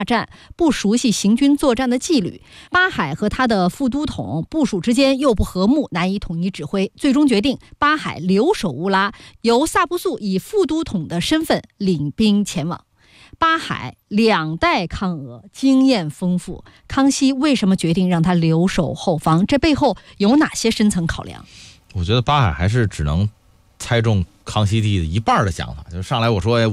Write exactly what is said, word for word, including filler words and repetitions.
战，不熟悉行军作战的纪律。巴海和他的副都统部属之间又不和睦，难以统一指挥，最终决定巴海留守乌拉，由萨布素以副都统的身份领兵前往。巴海两代抗俄，经验丰富，康熙为什么决定让他留守后方？这背后有哪些深层考量？ 我觉得巴海还是只能猜中康熙帝的一半的想法，就上来我说